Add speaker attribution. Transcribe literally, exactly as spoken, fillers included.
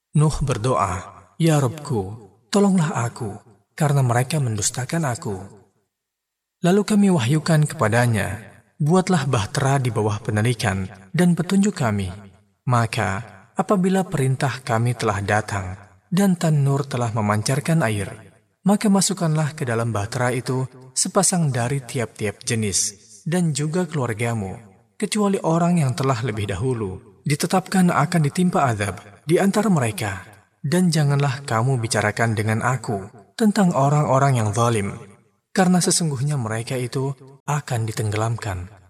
Speaker 1: Nuh berdoa, "Ya Rabbku, tolonglah aku, karena mereka mendustakan aku." Lalu kami wahyukan kepadanya, "Buatlah bahtera di bawah penarikan dan petunjuk kami." Maka, apabila perintah kami telah datang, dan tanur telah memancarkan air, maka masukkanlah ke dalam bahtera itu sepasang dari tiap-tiap jenis, dan juga keluargamu, kecuali orang yang telah lebih dahulu ditetapkan akan ditimpa azab di antara mereka. Dan janganlah kamu bicarakan dengan aku tentang orang-orang yang zalim, karena sesungguhnya mereka itu akan ditenggelamkan.